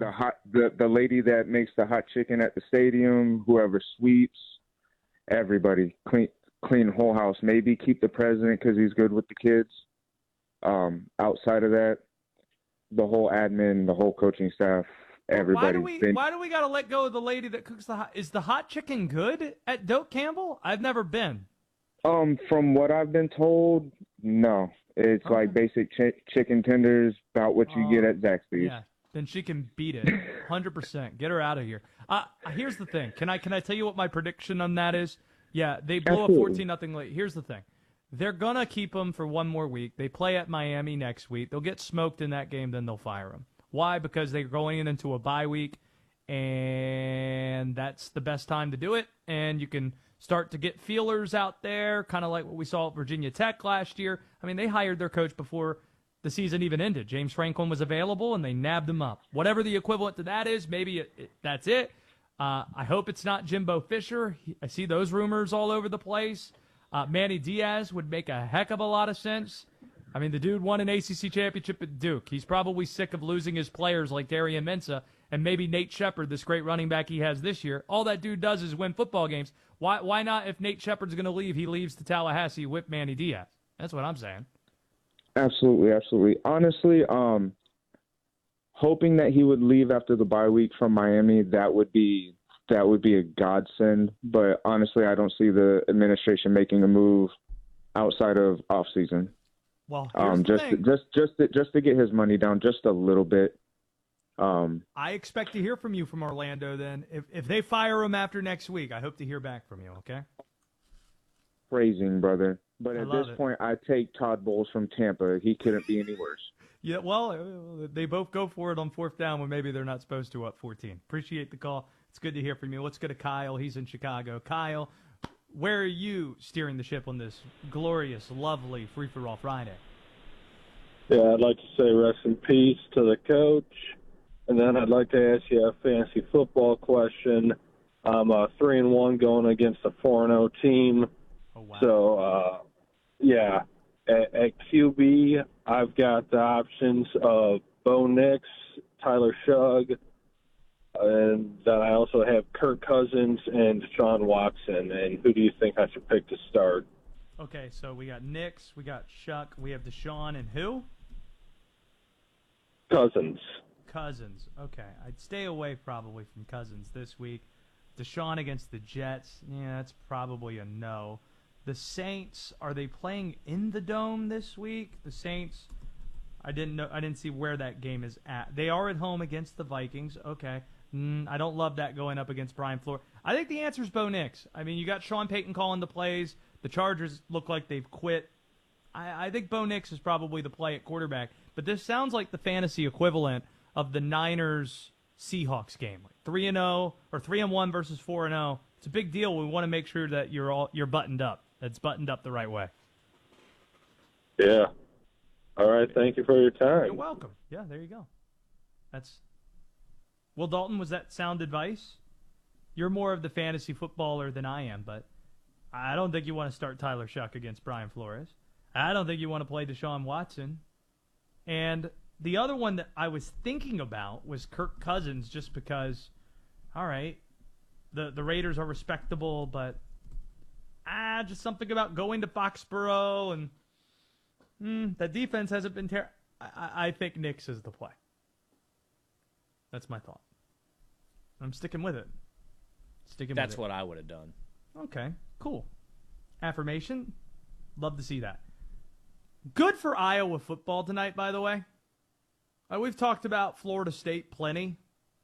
the lady that makes the hot chicken at the stadium, whoever sweeps, everybody clean whole house. Maybe keep the president because he's good with the kids. Outside of that, the whole admin, the whole coaching staff, everybody. Why do we got to let go of the lady that cooks the hot? Is the hot chicken good at Doak Campbell? I've never been. From what I've been told, no. It's Okay. like basic chicken tenders, about what you get at Zaxby's. Yeah, then she can beat it, 100%. Get her out of here. Here's the thing. Can I tell you what my prediction on that is? Yeah, they blow Absolutely. a 14-0 lead. Here's the thing. They're gonna keep him for one more week. They play at Miami next week. They'll get smoked in that game, then they'll fire him. Why? Because they're going into a bye week, and that's the best time to do it. And you can start to get feelers out there, kind of like what we saw at Virginia Tech last year. I mean, they hired their coach before the season even ended. James Franklin was available, and they nabbed him up. Whatever the equivalent to that is, maybe that's it. I hope it's not Jimbo Fisher. I see those rumors all over the place. Manny Diaz would make a heck of a lot of sense. I mean, the dude won an ACC championship at Duke. He's probably sick of losing his players like Darian Mensah and maybe Nate Shepard, this great running back he has this year. All that dude does is win football games. Why not, if Nate Shepard's going to leave, he leaves to Tallahassee with Manny Diaz? That's what I'm saying. Absolutely. Honestly, hoping that he would leave after the bye week from Miami, that would be a godsend. But honestly, I don't see the administration making a move outside of off season. Well, just to get his money down just a little bit. I expect to hear from you from Orlando then. If they fire him after next week, I hope to hear back from you, okay? Phrasing, brother. But at this it. point, I take Todd Bowles from Tampa. He couldn't be any worse. Yeah, well, they both go for it on fourth down when maybe they're not supposed to up 14. Appreciate the call. It's good to hear from you. Let's go to Kyle. He's in Chicago. Kyle, where are you steering the ship on this glorious, lovely Free-for-All Friday? Yeah, I'd like to say rest in peace to the coach. And then I'd like to ask you a fantasy football question. I'm 3-1 going against a 4-0 team. Oh, wow. So, yeah, at QB, I've got the options of Bo Nix, Tyler Shugg, and then I also have Kirk Cousins and Deshaun Watson. And who do you think I should pick to start? Okay, so we got Nix, we got Shuck, we have Deshaun, and who? Cousins. Cousins. Okay, I'd stay away probably from Cousins this week. Deshaun against the Jets, yeah, that's probably a no. The Saints, are they playing in the Dome this week? The Saints, I didn't see where that game is at. They are at home against the Vikings. Okay. I don't love that going up against Brian Flores. I think the answer is Bo Nix. I mean, you got Sean Payton calling the plays. The Chargers look like they've quit. I think Bo Nix is probably the play at quarterback. But this sounds like the fantasy equivalent of the Niners-Seahawks game. Like 3-0 or 3-1 versus 4-0. It's a big deal. We want to make sure that you're buttoned up. It's buttoned up the right way. Yeah. All right. Thank you for your time. You're welcome. Yeah, there you go. Well, Dalton, was that sound advice? You're more of the fantasy footballer than I am, but I don't think you want to start Tyler Shuck against Brian Flores. I don't think you want to play Deshaun Watson. And the other one that I was thinking about was Kirk Cousins, just because, all right, the Raiders are respectable, but just something about going to Foxborough and that defense hasn't been terrible. I think Nix is the play. That's my thought. I'm sticking with it. That's what I would have done. Okay, cool. Affirmation. Love to see that. Good for Iowa football tonight, by the way. We've talked about Florida State plenty.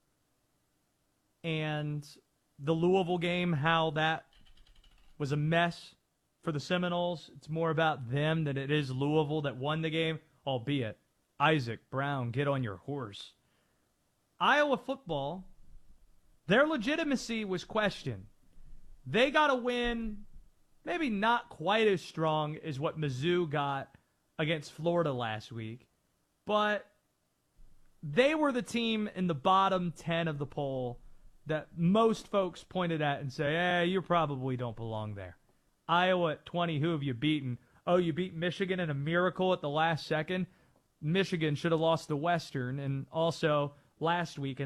And the Louisville game, how that was a mess for the Seminoles. It's more about them than it is Louisville that won the game, albeit Isaac Brown, get on your horse. Iowa football, their legitimacy was questioned. They got a win, maybe not quite as strong as what Mizzou got against Florida last week, but they were the team in the bottom 10 of the poll that most folks pointed at and say, you probably don't belong there. Iowa at 20, who have you beaten? Oh, you beat Michigan in a miracle at the last second? Michigan should have lost to Western, and also last week